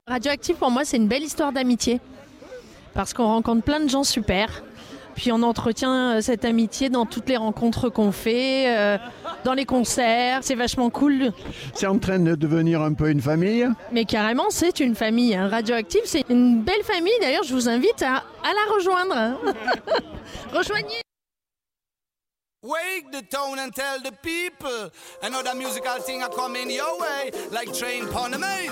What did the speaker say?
Radioactive, pour moi, c'est une belle histoire d'amitié. Parce qu'on rencontre plein de gens super. Puis on entretient cette amitié dans toutes les rencontres qu'on fait, dans les concerts. C'est vachement cool. C'est en train de devenir un peu une famille. Mais carrément, c'est une famille. Radioactive, c'est une belle famille. D'ailleurs, je vous invite à la rejoindre. Rejoignez. Wake the town and tell the people another musical thing are coming your way like train on the main.